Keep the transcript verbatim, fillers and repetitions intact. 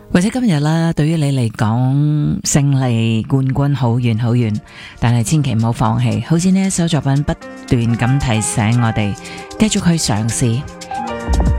或者今日啦，對於你嚟講，勝利冠軍好遠好遠，但係千祈唔好放棄。好似呢一首作品不斷咁提醒我哋，繼續去嘗試。